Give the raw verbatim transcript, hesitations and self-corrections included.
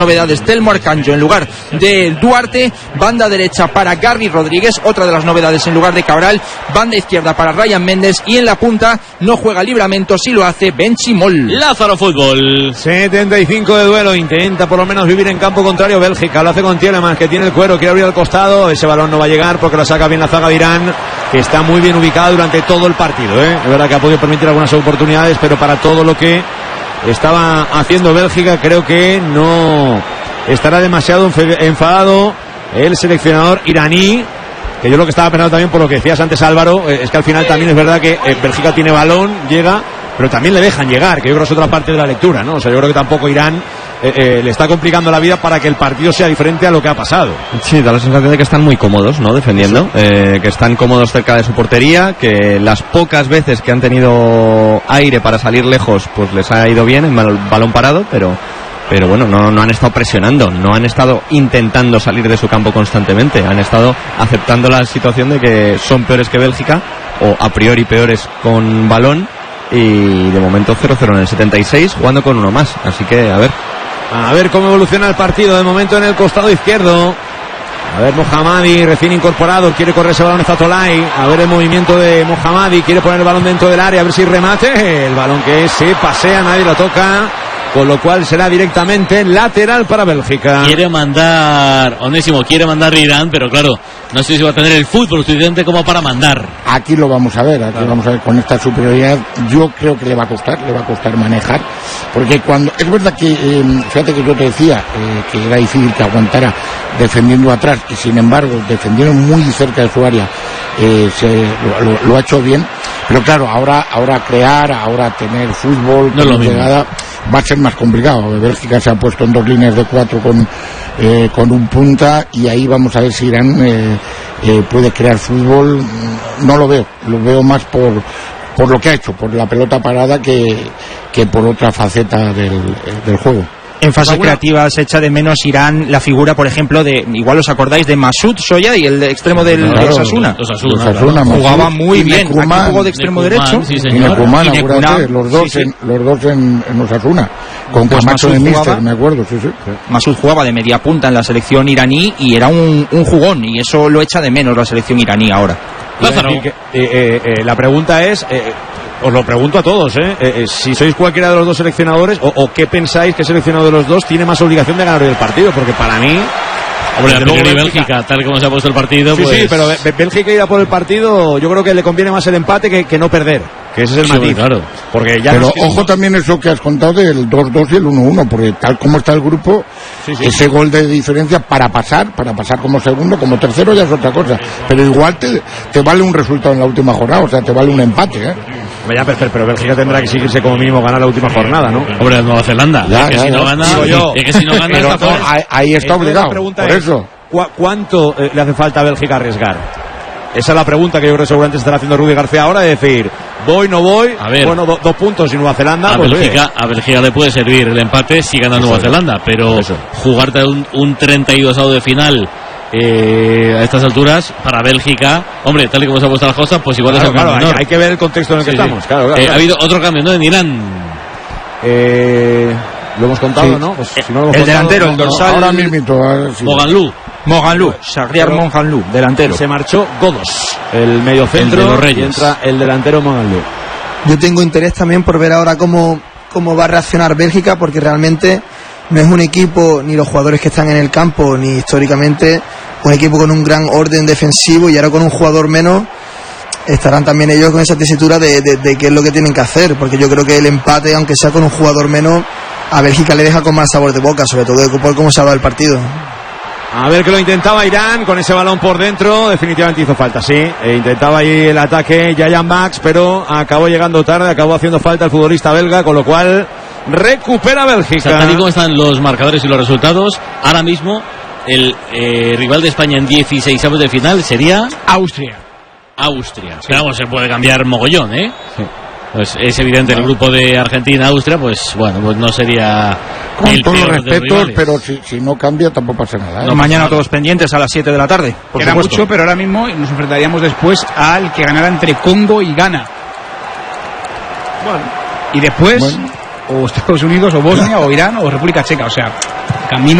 Novedades, Telmo Arcanjo en lugar de Duarte, banda derecha para Garry Rodríguez, otra de las novedades en lugar de Cabral, banda izquierda para Ryan Méndez y en la punta no juega Livramento, si lo hace Benchimol. Lázaro Fútbol. setenta y cinco de duelo, intenta por lo menos vivir en campo contrario Bélgica, lo hace con Tielemans, que tiene el cuero, quiere abrir al costado, ese balón no va a llegar porque lo saca bien la zaga de Irán, que está muy bien ubicada durante todo el partido, ¿eh? Es verdad que ha podido permitir algunas oportunidades, pero para todo lo que estaba haciendo Bélgica creo que no estará demasiado enfadado el seleccionador iraní, que yo lo que estaba pensando también por lo que decías antes, Álvaro, es que al final también es verdad que Bélgica tiene balón, llega, pero también le dejan llegar, que yo creo que es otra parte de la lectura, ¿no? O sea, yo creo que tampoco Irán eh, eh, le está complicando la vida para que el partido sea diferente a lo que ha pasado. Sí, da la sensación de que están muy cómodos, ¿no? Defendiendo, sí. eh, que están cómodos cerca de su portería, que las pocas veces que han tenido aire para salir lejos, pues les ha ido bien en balón parado, pero... pero bueno, no, no han estado presionando, no han estado intentando salir de su campo constantemente, han estado aceptando la situación de que son peores que Bélgica, o a priori peores con balón, y de momento cero cero en el setenta y seis, jugando con uno más, así que a ver. A ver cómo evoluciona el partido, de momento en el costado izquierdo. A ver, Mohammadi, recién incorporado, quiere correr ese balón Zatolai. A ver el movimiento de Mohammadi, quiere poner el balón dentro del área, a ver si remate. El balón que se pasea, nadie lo toca, con lo cual será directamente lateral para Bélgica. Quiere mandar, Onésimo, quiere mandar Irán, pero claro, no sé si va a tener el fútbol suficiente como para mandar. Aquí lo vamos a ver, aquí claro. vamos a ver con esta superioridad. Yo creo que le va a costar, le va a costar manejar, porque cuando, es verdad que, eh, fíjate que yo te decía eh, que era difícil que aguantara defendiendo atrás, y sin embargo defendieron muy cerca de su área, eh, se, lo, lo, lo ha hecho bien, pero claro, ahora, ahora crear, ahora tener fútbol, no con llegada, va a ser más complicado. Bélgica se ha puesto en dos líneas de cuatro con, eh, con un punta, y ahí vamos a ver si Irán eh, eh, puede crear fútbol. No lo veo, lo veo más por, por lo que ha hecho, por la pelota parada, que, que por otra faceta del, del juego. En fase creativa se echa de menos Irán la figura, por ejemplo, de, igual os acordáis, de Masud Soya, y el extremo del claro, de Osasuna. Osasuna, Osasuna claro. Jugaba muy bien. Aquí jugó de extremo Nekuman, derecho. Sí, y Nekuman, acuérdate, los dos, sí, sí. En, los dos en, en Osasuna. Con pues Camacho de jugaba, Mister, me acuerdo, sí, sí. Masud jugaba de media punta en la selección iraní y era un, un jugón, y eso lo echa de menos la selección iraní ahora. Lázaro. Que, eh, eh, eh, la pregunta es... Eh, os lo pregunto a todos, ¿eh? Eh, eh, si sois cualquiera de los dos seleccionadores, o, o qué pensáis que el seleccionado de los dos tiene más obligación de ganar el partido, porque para mí... Hombre, la primera Bélgica, tal como se ha puesto el partido, sí, pues... Sí, pero Bélgica ir a por el partido, yo creo que le conviene más el empate que, que no perder, que ese es el sí, matiz. Claro. Porque ya pero no... ojo también eso que has contado del dos dos y el uno uno, porque tal como está el grupo, sí, sí, ese sí. gol de diferencia para pasar, para pasar como segundo, como tercero ya es otra cosa, pero igual te, te vale un resultado en la última jornada, o sea, te vale un empate, ¿eh? Ya, pero Bélgica tendrá que exigirse como mínimo ganar la última jornada, ¿no? Hombre, Nueva Zelanda. Ya, es que ya, si ya. no gana, Digo yo. es que si no gana, pero está no, ahí, ahí está obligado. Por es, eso. ¿cu ¿Cuánto eh, le hace falta a Bélgica arriesgar? Esa es la pregunta que yo creo que seguramente estará haciendo Rudy García ahora, de decir, voy, no voy, a ver, bueno, do, dos puntos y Nueva Zelanda. A, pues Bélgica, a Bélgica le puede servir el empate si gana Nueva Zelanda, pero eso. Jugarte un, un treinta y dos de final eh, a estas alturas, para Bélgica, hombre, tal y como se ha puesto las cosas, pues igual claro, es un claro, cambio menor. Hay, hay que ver el contexto en el que sí, estamos, sí. Claro, claro, Eh, claro. Ha habido otro cambio, ¿no? En Irán. Eh, lo hemos contado, sí. ¿no? Pues, eh, si no lo hemos el contado, delantero, no, el dorsal. Ahora mismo. Sí. Moganlú. Moganlú, Shahriar Moganlú, delantero. Se marchó Godos, el mediocentro, el de los Reyes. Y entra el delantero Moganlú. Yo tengo interés también por ver ahora cómo, cómo va a reaccionar Bélgica, porque realmente no es un equipo, ni los jugadores que están en el campo, ni históricamente un equipo con un gran orden defensivo, y ahora con un jugador menos estarán también ellos con esa tesitura de, de, de qué es lo que tienen que hacer, porque yo creo que el empate, aunque sea con un jugador menos, a Bélgica le deja con más sabor de boca, sobre todo por cómo se ha dado el partido. A ver que lo intentaba Irán con ese balón por dentro, definitivamente hizo falta, sí, e intentaba ahí el ataque Yayan Max, pero acabó llegando tarde, acabó haciendo falta el futbolista belga, con lo cual recupera Bélgica. O sea, tal y como están los marcadores y los resultados, ahora mismo el eh, rival de España en dieciséis avos de final sería Austria. Austria. Sí. Pero vamos, se puede cambiar mogollón, ¿eh? Sí. Pues es evidente, el grupo de Argentina-Austria, pues bueno, pues no sería con el todos los peor de respetos, los pero si, si no cambia tampoco pasa nada, ¿eh? No, mañana todos pendientes a las siete de la tarde. Por Queda supuesto. mucho, pero ahora mismo nos enfrentaríamos después al que ganara entre Congo y Ghana. Bueno. Y después, bueno, o Estados Unidos, o Bosnia, o Irán, o República Checa. O sea, camino